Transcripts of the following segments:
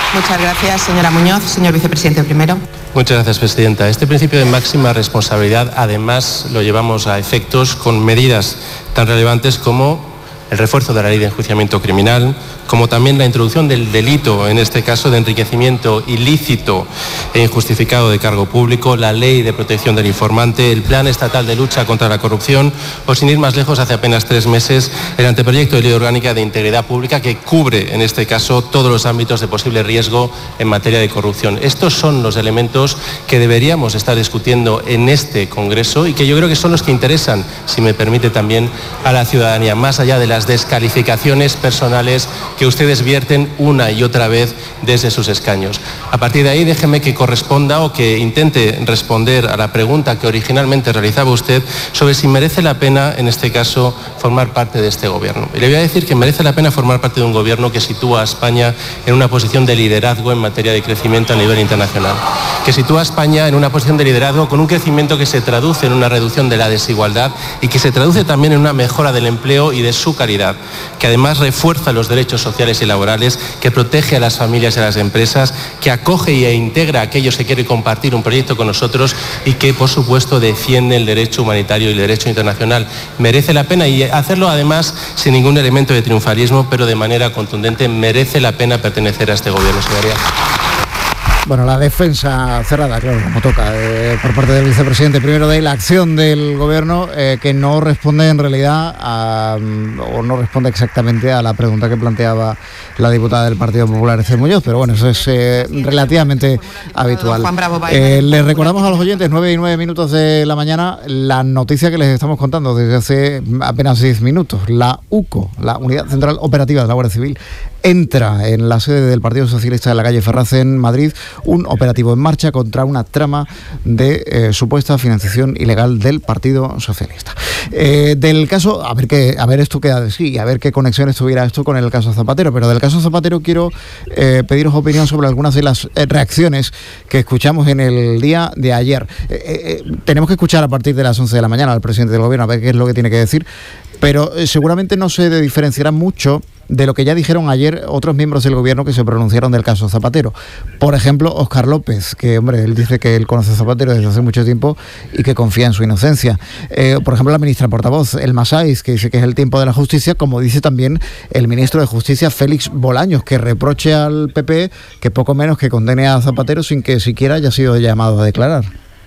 Muchas gracias, señora Muñoz. Señor vicepresidente primero. Muchas gracias, presidenta. Este principio de máxima responsabilidad, además, lo llevamos a efectos con medidas tan relevantes como el refuerzo de la ley de enjuiciamiento criminal, como también la introducción del delito, en este caso de enriquecimiento ilícito e injustificado de cargo público, la ley de protección del informante, el plan estatal de lucha contra la corrupción o, sin ir más lejos, hace apenas 3 meses, el anteproyecto de ley orgánica de integridad pública que cubre, en este caso, todos los ámbitos de posible riesgo en materia de corrupción. Estos son los elementos que deberíamos estar discutiendo en este Congreso y que yo creo que son los que interesan, si me permite, también a la ciudadanía, más allá de las descalificaciones personales que ustedes vierten una y otra vez desde sus escaños. A partir de ahí, déjeme que corresponda o que intente responder a la pregunta que originalmente realizaba usted sobre si merece la pena, en este caso, formar parte de este gobierno. Y le voy a decir que merece la pena formar parte de un gobierno que sitúa a España en una posición de liderazgo en materia de crecimiento a nivel internacional, que sitúa a España en una posición de liderazgo con un crecimiento que se traduce en una reducción de la desigualdad y que se traduce también en una mejora del empleo y de su calidad, que además refuerza los derechos sociales y laborales, que protege a las familias y a las empresas, que acoge e integra a aquellos que quieren compartir un proyecto con nosotros y que, por supuesto, defiende el derecho humanitario y el derecho internacional. Merece la pena, y hacerlo además sin ningún elemento de triunfalismo, pero de manera contundente, merece la pena pertenecer a este gobierno, señorías. Bueno, la defensa cerrada, claro, como toca, por parte del vicepresidente primero de la acción del gobierno, que no responde en realidad o no responde exactamente a la pregunta que planteaba la diputada del Partido Popular, Esther Muñoz, pero bueno, eso es relativamente habitual. Les recordamos a los oyentes, 9:09 de la mañana, la noticia que les estamos contando desde hace apenas 10 minutos. La UCO, la Unidad Central Operativa de la Guardia Civil, entra en la sede del Partido Socialista de la calle Ferraz en Madrid un operativo en marcha contra una trama de supuesta financiación ilegal del Partido Socialista. Del caso, a ver esto queda de sí, a ver qué conexiones tuviera esto con el caso Zapatero, pero del caso Zapatero quiero pediros opinión sobre algunas de las reacciones que escuchamos en el día de ayer. Tenemos que escuchar a partir de las 11 de la mañana al presidente del gobierno a ver qué es lo que tiene que decir, pero seguramente no se diferenciará mucho de lo que ya dijeron ayer otros miembros del gobierno que se pronunciaron del caso Zapatero. Por ejemplo, Óscar López, que, hombre, él dice que él conoce a Zapatero desde hace mucho tiempo y que confía en su inocencia. Por ejemplo, la ministra portavoz, Elma Sáiz, que dice que es el tiempo de la justicia, como dice también el ministro de Justicia, Félix Bolaños, que reproche al PP que poco menos que condene a Zapatero sin que siquiera haya sido llamado a declarar.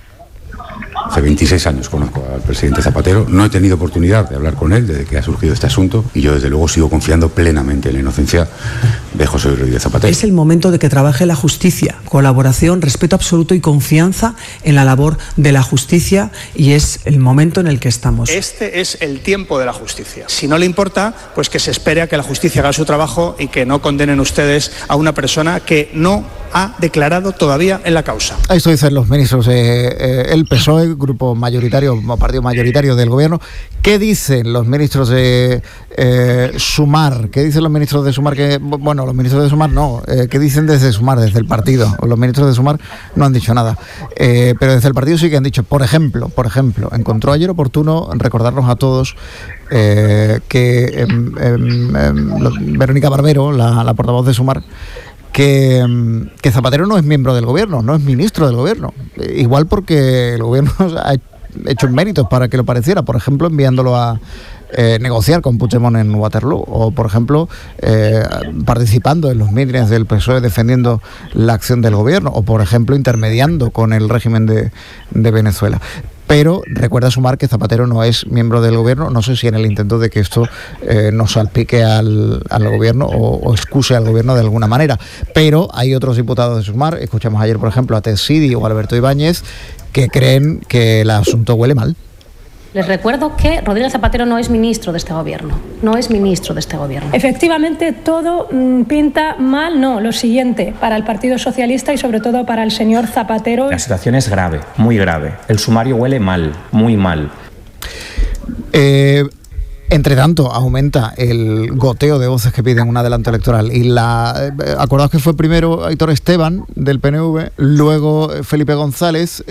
Hace 26 años conozco al presidente Zapatero, no he tenido oportunidad de hablar con él desde que ha surgido este asunto y yo desde luego sigo confiando plenamente en la inocencia de José Luis Rodríguez Zapatero. Es el momento de que trabaje la justicia, colaboración, respeto absoluto y confianza en la labor de la justicia, y es el momento en el que estamos. Este es el tiempo de la justicia. Si no le importa, pues que se espere a que la justicia haga su trabajo y que no condenen ustedes a una persona que no ha declarado todavía en la causa. Esto dicen los ministros el PSOE, grupo mayoritario, partido mayoritario del gobierno. ¿Qué dicen los ministros de Sumar? ¿Qué dicen los ministros de Sumar? Bueno, los ministros de Sumar no. ¿Qué dicen desde Sumar, desde el partido? Los ministros de Sumar no han dicho nada. Pero desde el partido sí que han dicho, por ejemplo, encontró ayer oportuno recordarnos a todos que Verónica Barbero, la portavoz de Sumar, que Zapatero no es miembro del gobierno, no es ministro del gobierno. Igual porque el gobierno ha hecho méritos para que lo pareciera, por ejemplo, enviándolo a negociar con Puigdemont en Waterloo, o por ejemplo participando en los mítines del PSOE defendiendo la acción del gobierno, o por ejemplo intermediando con el régimen de Venezuela. Pero recuerda Sumar que Zapatero no es miembro del gobierno, no sé si en el intento de que esto nos salpique al gobierno o excuse al gobierno de alguna manera. Pero hay otros diputados de Sumar, escuchamos ayer por ejemplo a Ted Sidi o a Alberto Ibáñez, que creen que el asunto huele mal. Les recuerdo que Rodríguez Zapatero no es ministro de este gobierno. No es ministro de este gobierno. Efectivamente, todo pinta mal. No, lo siguiente, para el Partido Socialista y sobre todo para el señor Zapatero. La situación es grave, muy grave. El sumario huele mal, muy mal. Entre tanto, aumenta el goteo de voces que piden un adelanto electoral. Y acordaos que fue primero Aitor Esteban, del PNV, luego Felipe González,